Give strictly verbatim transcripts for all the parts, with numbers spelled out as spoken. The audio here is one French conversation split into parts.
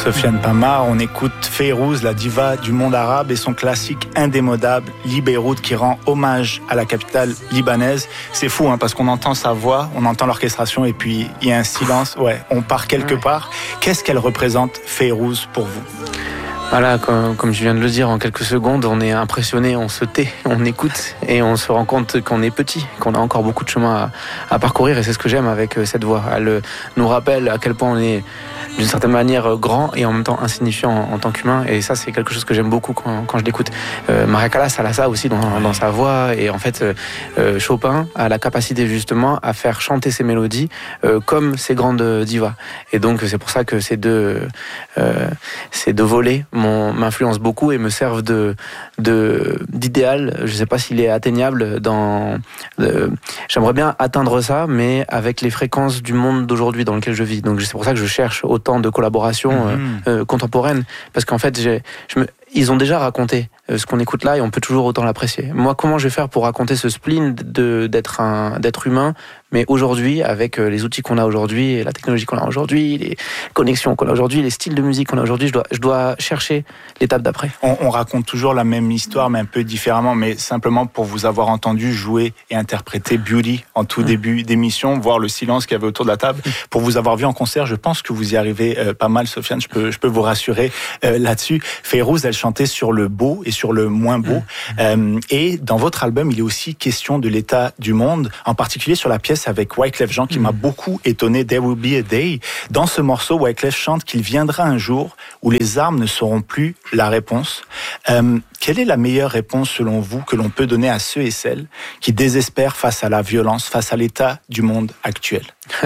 Sofiane Pamar, on écoute Fayrouz, la diva du monde arabe, et son classique indémodable, Libéroute, qui rend hommage à la capitale libanaise. C'est fou, hein, parce qu'on entend sa voix, on entend l'orchestration, et puis il y a un silence. Ouais, on part quelque part. Qu'est-ce qu'elle représente, Fayrouz, pour vous ? Voilà, comme, comme je viens de le dire, en quelques secondes, on est impressionné, on se tait, on écoute et on se rend compte qu'on est petit, qu'on a encore beaucoup de chemin à, à parcourir, et c'est ce que j'aime avec cette voix. Elle nous rappelle à quel point on est d'une certaine manière grand et en même temps insignifiant en, en tant qu'humain, et ça c'est quelque chose que j'aime beaucoup quand, quand je l'écoute. Euh, Maria Callas, elle a ça aussi dans, dans sa voix, et en fait euh, Chopin a la capacité justement à faire chanter ses mélodies euh, comme ces grandes divas, et donc c'est pour ça que ces deux, euh, ces deux volets m'influencent beaucoup et me servent de, de, d'idéal. Je ne sais pas s'il est atteignable dans... Euh, j'aimerais bien atteindre ça, mais avec les fréquences du monde d'aujourd'hui dans lequel je vis. Donc c'est pour ça que je cherche autant de collaborations mmh. euh, euh, contemporaines, parce qu'en fait, j'ai, je me, ils ont déjà raconté euh, ce qu'on écoute là, et on peut toujours autant l'apprécier. Moi, comment je vais faire pour raconter ce spleen de, d'être, un, d'être humain, mais aujourd'hui, avec les outils qu'on a aujourd'hui, et la technologie qu'on a aujourd'hui, les connexions qu'on a aujourd'hui, les styles de musique qu'on a aujourd'hui, je dois, je dois chercher l'étape d'après. On, on raconte toujours la même histoire, mais un peu différemment, mais simplement pour vous avoir entendu jouer et interpréter Beauty en tout mmh. début d'émission, voir le silence qu'il y avait autour de la table, pour vous avoir vu en concert, je pense que vous y arrivez euh, pas mal, Sofiane, je peux, je peux vous rassurer euh, là-dessus. Fayrouz, elle chantait sur le beau et sur le moins beau, mmh. euh, et dans votre album, il est aussi question de l'état du monde, en particulier sur la pièce avec Wyclef Jean, qui mmh. m'a beaucoup étonné, There Will Be a Day. Dans ce morceau, Wyclef chante qu'il viendra un jour où les armes ne seront plus la réponse. Euh, quelle est la meilleure réponse, selon vous, que l'on peut donner à ceux et celles qui désespèrent face à la violence, face à l'état du monde actuel ?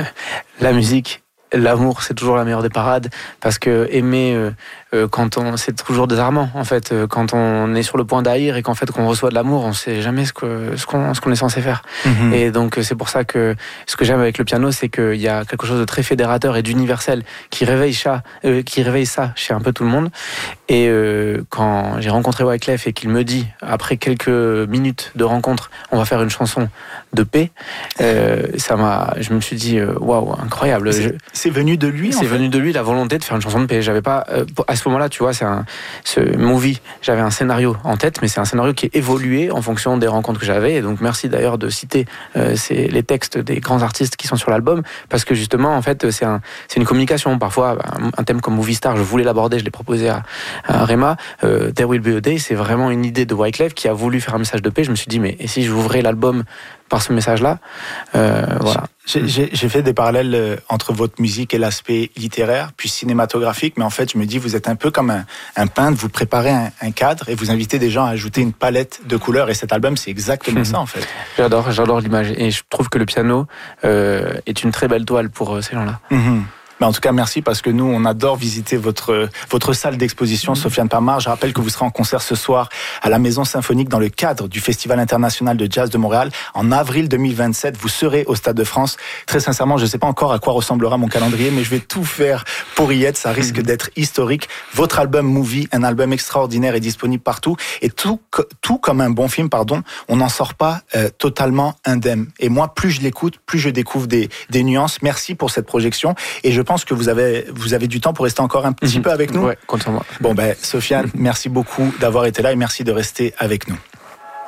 La musique. L'amour, c'est toujours la meilleure des parades, parce que aimer, euh, euh, quand on, c'est toujours désarmant en fait. Euh, quand on est sur le point d'haïr et qu'en fait qu'on reçoit de l'amour, on sait jamais ce que ce qu'on ce qu'on est censé faire. Mm-hmm. Et donc c'est pour ça que ce que j'aime avec le piano, c'est qu'il y a quelque chose de très fédérateur et d'universel qui réveille ça, euh, qui réveille ça chez un peu tout le monde. Et euh, quand j'ai rencontré Wyclef et qu'il me dit, après quelques minutes de rencontre, on va faire une chanson de paix, euh, ça m'a, je me suis dit waouh, wow, incroyable. C'est, je, c'est venu de lui. C'est en venu fait. de lui, la volonté de faire une chanson de paix. J'avais pas euh, à ce moment-là, tu vois, c'est un ce movie. J'avais un scénario en tête, mais c'est un scénario qui est évolué en fonction des rencontres que j'avais. Et donc merci d'ailleurs de citer euh, c'est les textes des grands artistes qui sont sur l'album, parce que justement en fait c'est un c'est une communication. Parfois un, un thème comme Movie Star, je voulais l'aborder, je l'ai proposé à, à Rema. Euh, There Will Be a Day, c'est vraiment une idée de Wyclef qui a voulu faire un message de paix. Je me suis dit mais et si j'ouvrais l'album par ce message-là, euh, voilà. J'ai, j'ai, j'ai fait des parallèles entre votre musique et l'aspect littéraire, puis cinématographique, mais en fait, je me dis, vous êtes un peu comme un, un peintre, vous préparez un, un cadre et vous invitez des gens à ajouter une palette de couleurs, et cet album, c'est exactement mmh. ça, en fait. J'adore, j'adore l'image, et je trouve que le piano euh, est une très belle toile pour ces gens-là. Mmh. Mais en tout cas, merci, parce que nous, on adore visiter votre, votre salle d'exposition, mmh. Sofiane Pamar. Je rappelle que vous serez en concert ce soir à la Maison Symphonique dans le cadre du Festival international de jazz de Montréal. En avril deux mille vingt-sept, vous serez au Stade de France. Très sincèrement, je ne sais pas encore à quoi ressemblera mon calendrier, mais je vais tout faire pour y être. Ça risque mmh. d'être historique. Votre album Movie, un album extraordinaire, est disponible partout. Et tout, tout comme un bon film, pardon, on n'en sort pas euh, totalement indemne. Et moi, plus je l'écoute, plus je découvre des, des nuances. Merci pour cette projection. Et je Je pense que vous avez, vous avez du temps pour rester encore un petit mmh. peu avec nous. Ouais, compte sur moi. Bon, ben, Sofiane, merci beaucoup d'avoir été là et merci de rester avec nous.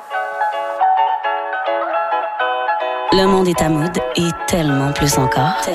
Le monde est à mode et tellement plus encore.